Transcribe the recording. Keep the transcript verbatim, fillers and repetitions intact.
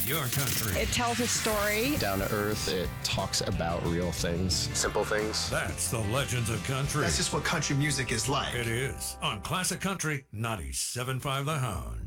your country. It tells a story. Down to earth, it talks about real things. Simple things. That's the Legends of Country. That's just what country music is like. It is on Classic Country ninety-seven point five The Hound.